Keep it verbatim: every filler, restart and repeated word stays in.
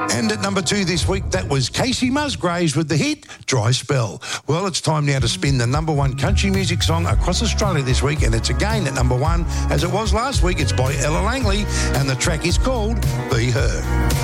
And at number two this week, that was Casey Musgraves with the hit Dry Spell. Well, it's time now to spin the number one country music song across Australia this week, and it's again at number one, as it was last week. It's by Ella Langley, and the track is called Be Her.